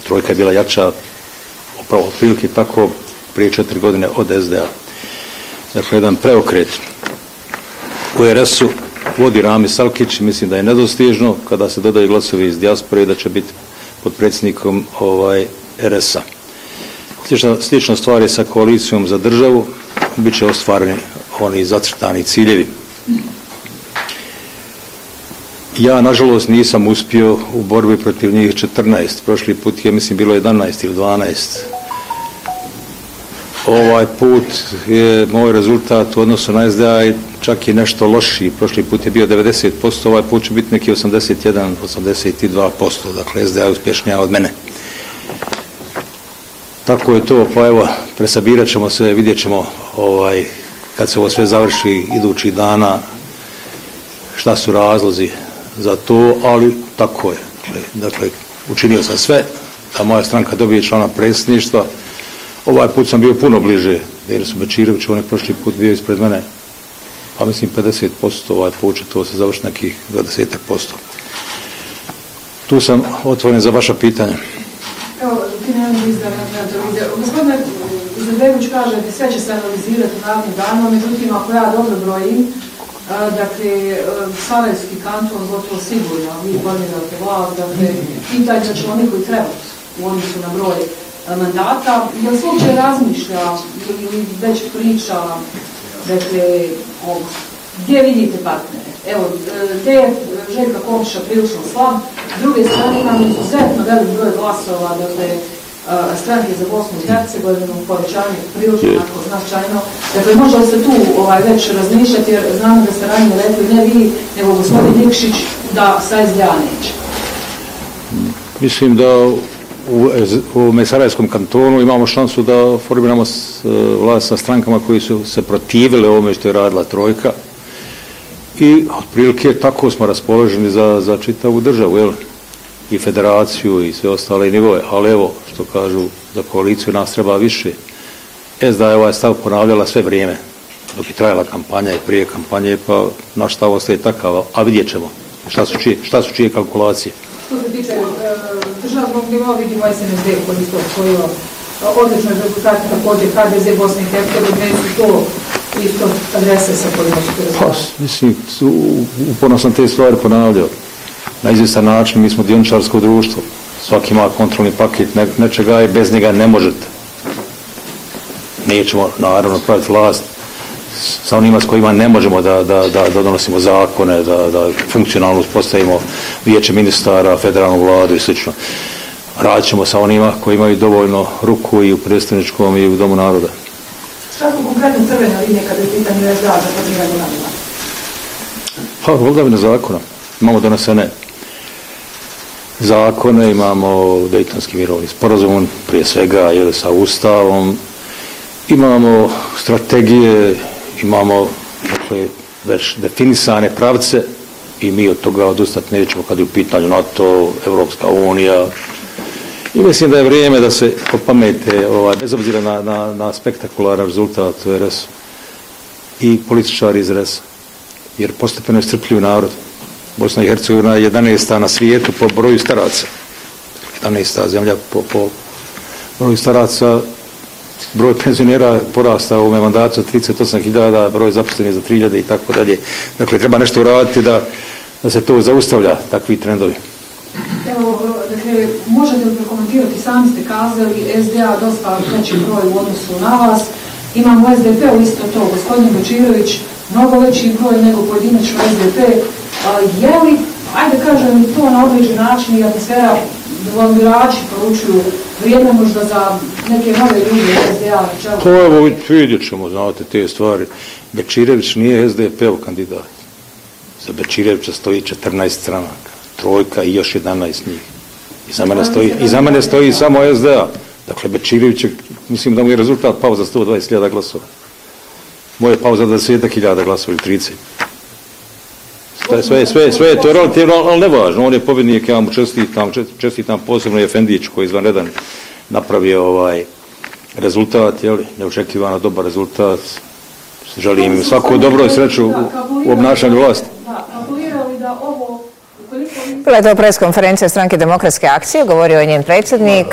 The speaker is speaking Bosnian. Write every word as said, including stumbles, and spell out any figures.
Trojka je bila jača, upravo otprilike tako prije četiri godine od S D A. Dakle, jedan preokret u R S-u vodi Rami Salkić, mislim da je nedostižno kada se dodaju glasovi iz dijaspore da će biti potpredsjednikom ovaj, R S-a. Slična, slična stvar je sa koalicijom za državu, bit će ostvareni oni zacrtani ciljevi. Ja, nažalost, nisam uspio u borbi protiv njih četrnaest. Prošli put je, mislim, bilo jedanaest ili dvanaest. Ovaj put je moj rezultat u odnosu na S D A čak i nešto lošiji. Prošli put je bio devedeset posto, ovaj put će biti neki osamdeset jedan do osamdeset dva posto. Dakle, S D A je uspješnija od mene. Tako je to, pa evo, presabirat ćemo se, vidjet ćemo ovaj, kad se ovo sve završi idućih dana šta su razlozi za to, ali tako je. Dakle, učinio sam sve da moja stranka dobije člana predsjedništva. Ovaj put sam bio puno bliže Denisu Bečiroviću, on je prošli put bio ispred mene, pa mislim pedeset posto, ovaj put će to se završiti nekih dvadeset posto. Tu sam otvoren za vaša pitanja. Evo, ti nemam izdar na televiziju. Gospodine Izetbegović kaže da sve će se analizirati u narednim danima, međutim, ako ja dobro brojim, dakle, Sarajevski kanton gotovo sigurno, vi formirate vlast, dakle, pitanje će oni koji trebati u odnosu na broj mandata. Je li se uopće razmišlja ili već priča, dakle, o, gdje vidite partnere? Evo, te je Željka Komšića prilično slab, s druge strane imamo izuzetno velik broj glasova, dakle, stranke za Bosnu i Hercegovinu, povećanje prilično tako značajno. Dakle, može li se tu ovaj, već razmišljati, jer znamo da ste ranije rekli, ne vi, nego gospodin Nikšić, da sa S D A neće? Mislim da u, u Sarajevskom kantonu imamo šansu da formiramo vlast sa strankama koji su se protivile ovome što je radila Trojka. I otprilike tako smo raspoloženi za, za čitavu državu, jel? I federaciju i sve ostale nivoje, ali evo što kažu za koaliciju nas treba više. S D A je ovaj stav ponavljala sve vrijeme dok je trajala kampanja i prije kampanje, pa naš stav ostaje takav, a vidjet ćemo šta su čije, šta su čije kalkulacije. Što se tiče državnog nivoa, vidimo S N S D koji isto osvojio odlične rezultate, također H D Z Bosne i Hercegovine, su to isto adrese sa kojima su te razvali. Pa, mislim, uporno sam te stvari ponavljao. Na izvjestan način, mi smo dioničarsko društvo. Svaki ima kontrolni paket ne, nečega i bez njega ne možete. Nećemo, naravno, praviti vlast sa onima s kojima ne možemo da, da, da, da donosimo zakone, da, da funkcionalno uspostavimo vijeće ministara, federalnu vladu i sl. Radit ćemo sa onima koji imaju dovoljno ruku i u predstavničkom i u Domu naroda. Šta su konkretno crvene linije kada je pitanje S D A za formiranje vlade? Pa, vladavina zakona. Imamo donesene zakone, imamo Dejtonski mirovni sporazum, prije svega je sa Ustavom, imamo strategije, imamo dakle, već definisane pravce i mi od toga odustati nećemo kad je u pitanju NATO, Evropska unija. I mislim da je vrijeme da se opamete, ovaj, bez obzira na, na, na spektakularan rezultat u R S-u i političari iz R S-a, jer postepeno je strpljiv narod. Bosna i Hercegovina je jedanaesta na svijetu po broju staraca. jedanaesta zemlja po, po broju staraca. Broj penzionera porasta u ovome mandatu za trideset osam hiljada, broj zaposlenih za tri hiljade i tako dalje. Dakle, treba nešto uraditi da, da se to zaustavlja, takvi trendovi. Evo, dakle, možete li prokomentirati, sami ste kazali, S D A dosta veći broj u odnosu na vas. Imamo S D P-u isto to, gospodin Bečirović, mnogo veći broj nego pojedinačno S D P. Je li, ajde kažem, to na određen način i atmosfera da vam birači poručuju vrijeme možda za neke nove ljude S D A? To evo vidjet ćemo, znate te stvari. Bečirević nije S D P-ov kandidat. Za Bečirevića stoji četrnaest stranaka, Trojka i još jedanaest njih. I za mene stoji, i za mene stoji samo S D A. Dakle, Bečirević, mislim da mu je rezultat pao za sto dvadeset hiljada glasova. Moj je pao za dvadeset hiljada glasova ili trideset. Sve, sve, sve, sve je to relativno, ali nevažno. On je pobjednik, ja mu čestitam, čestitam posebno Efendić koji je izvanredan napravio ovaj rezultat, jel, neočekivano dobar rezultat. Želim im svako dobro i sreću u, u obnašanju vlasti. Bila je to preskonferencija Stranke demokratske akcije, govorio je njen predsjednik.